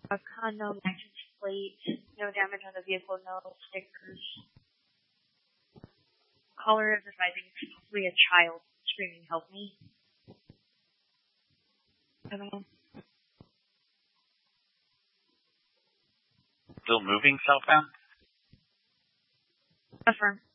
No license plate, no damage on the vehicle, no stickers. Caller is advising possibly a child screaming, "Help me." I don't know. Still moving southbound? Affirm.